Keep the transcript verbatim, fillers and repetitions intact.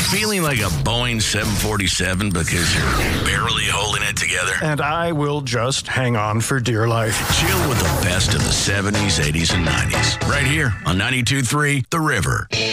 Feeling like a Boeing seven forty-seven because you're barely holding it together? And I will just hang on for dear life. Chill with the best of the seventies, eighties, and nineties. Right here on ninety-two point three The River.